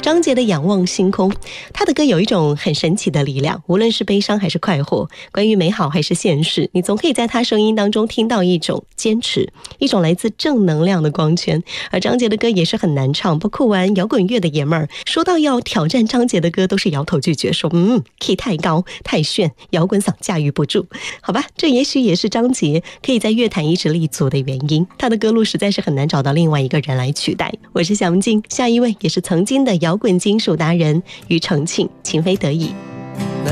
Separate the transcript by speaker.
Speaker 1: 张杰的《仰望星空》，他的歌有一种很神奇的力量，无论是悲伤还是快活，关于美好还是现实，你总可以在他声音当中听到一种坚持，一种来自正能量的光圈。而张杰的歌也是很难唱，不酷玩摇滚乐的爷们儿说到要挑战张杰的歌，都是摇头拒绝，说key 太高太炫，摇滚嗓驾驭不住。好吧，这也许也是张杰可以在乐坛一直立足的原因，他的歌路实在是很难找到另外一个人来取代。我是小文静，下一位也是曾经的摇滚金属达人庾澄庆，情非得已。
Speaker 2: 那